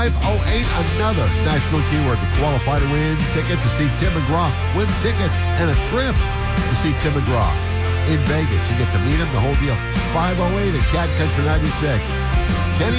508, another national keyword to qualify to win tickets to see Tim McGraw. Win tickets and a trip to see Tim McGraw in Vegas. You get to meet him, the whole deal. 508 at Cat Country 96.